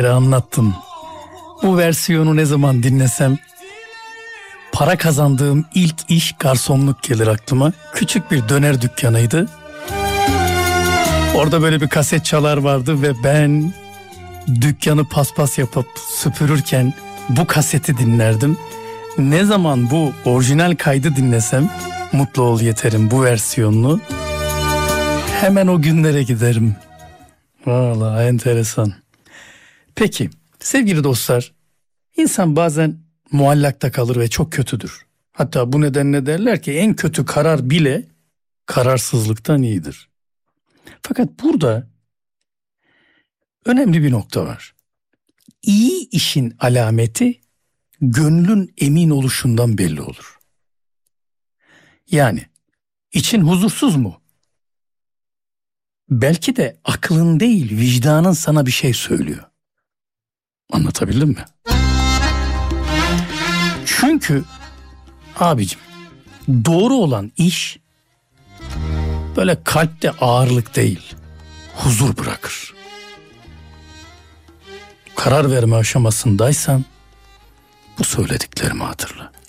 anlattım. Bu versiyonu ne zaman dinlesem para kazandığım ilk iş garsonluk gelir aklıma. Küçük bir döner dükkanıydı. Orada böyle bir kaset çalar vardı ve ben dükkanı paspas yapıp süpürürken bu kaseti dinlerdim. Ne zaman bu orijinal kaydı dinlesem, Mutlu Ol Yeter'in bu versiyonunu, hemen o günlere giderim. Vallahi enteresan. Peki sevgili dostlar, insan bazen muallakta kalır ve çok kötüdür. Hatta bu nedenle derler ki en kötü karar bile kararsızlıktan iyidir. Fakat burada önemli bir nokta var. İyi işin alameti gönlün emin oluşundan belli olur. Yani için huzursuz mu? Belki de aklın değil, vicdanın sana bir şey söylüyor. Anlatabildim mi? Çünkü abicim, doğru olan iş böyle kalpte ağırlık değil, huzur bırakır. Karar verme aşamasındaysan bu söylediklerimi hatırla.